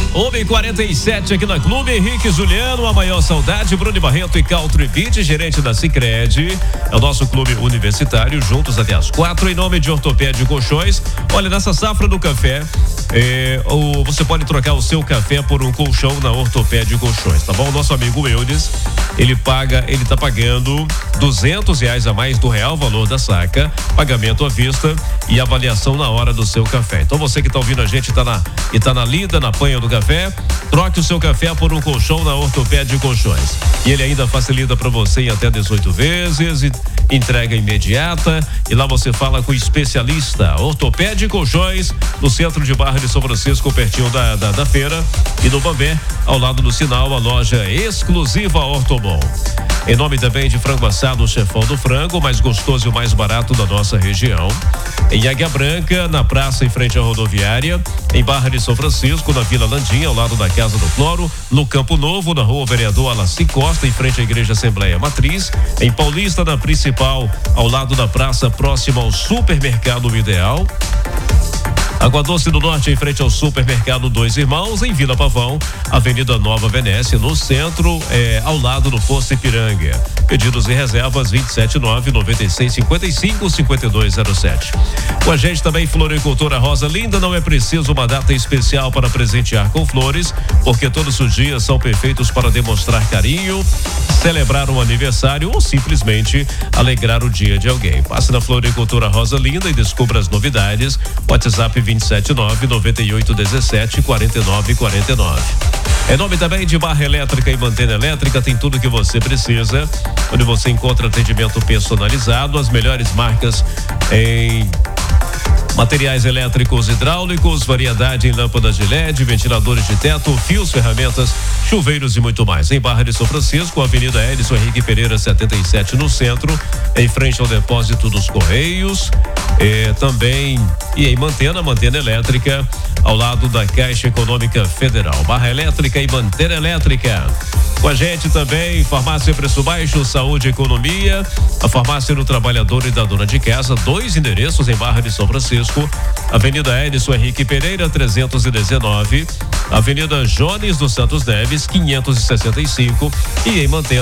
1h47 aqui na Clube. Henrique Juliano, a maior saudade. Bruno Barreto e Country Beat, gerente da Sicredi. É o nosso clube universitário, juntos até às 4, em nome de Ortopédia Colchões. Olha, nessa safra do café, você pode trocar o seu café por um colchão na Ortopédia Colchões, tá bom? O nosso amigo Eudes, ele tá pagando R$200 a mais do real valor da saca, pagamento à vista e avaliação na hora do seu café. Então você que tá ouvindo a gente tá na lida, na panha do café, troque o seu café por um colchão na Ortopédia Colchões. E ele ainda facilita para você em até 18 vezes, entrega imediata, e lá você fala com o especialista. Ortopédia Colchões, no centro de Barra de São Francisco, pertinho da feira, e no Bambé, ao lado do sinal, a loja exclusiva Ortobon. Em nome também de Frango Assado, o Chefão do Frango, mais gostoso e o mais barato da nossa região. Em Águia Branca, na praça em frente à rodoviária, em Barra de São Francisco, na Vila Landinha, ao lado da Casa do Cloro, no Campo Novo, na Rua Vereador Alaci Costa, em frente à Igreja Assembleia Matriz, em Paulista, na Principal, ao lado da praça, próximo ao Supermercado Ideal. Água Doce do Norte, em frente ao Supermercado Dois Irmãos, em Vila Pavão, Avenida Nova Venécia, no centro, ao lado do Posto Ipiranga. Pedidos e reservas 279-9655-5207. Com a gente também Floricultura Rosa Linda. Não é preciso uma data especial para presentear com flores, porque todos os dias são perfeitos para demonstrar carinho, celebrar um aniversário ou simplesmente alegrar o dia de alguém. Passe na Floricultura Rosa Linda e descubra as novidades. WhatsApp 279-9817-4949. Em nome também de Barra Elétrica e Mantena Elétrica, tem tudo que você precisa, onde você encontra atendimento personalizado, as melhores marcas em materiais elétricos hidráulicos, variedade em lâmpadas de LED, ventiladores de teto, fios, ferramentas, chuveiros e muito mais. Em Barra de São Francisco, Avenida Edson Henrique Pereira 77, no centro, em frente ao depósito dos Correios, também em Mantena Elétrica, ao lado da Caixa Econômica Federal. Barra Elétrica e Mantena Elétrica. Com a gente também, Farmácia Preço Baixo, Saúde e Economia, a Farmácia do Trabalhador e da Dona de Casa, 2 endereços em Barra de São Francisco, Avenida Edson Henrique Pereira 319, Avenida Jones dos Santos Neves 565 e em Mantena